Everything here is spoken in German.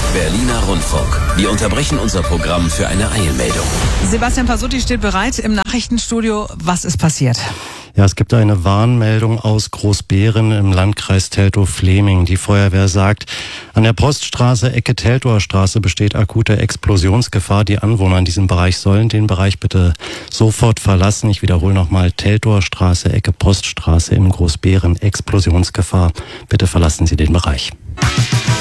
Berliner Rundfunk. Wir unterbrechen unser Programm für eine Eilmeldung. Sebastian Pasutti steht bereit im Nachrichtenstudio. Was ist passiert? Ja, es gibt eine Warnmeldung aus Großbeeren im Landkreis Teltow-Fläming. Die Feuerwehr sagt, an der Poststraße Ecke Teltower Straße besteht akute Explosionsgefahr. Die Anwohner in diesem Bereich sollen den Bereich bitte sofort verlassen. Ich wiederhole nochmal, Teltower Straße Ecke Poststraße in Großbeeren, Explosionsgefahr. Bitte verlassen Sie den Bereich.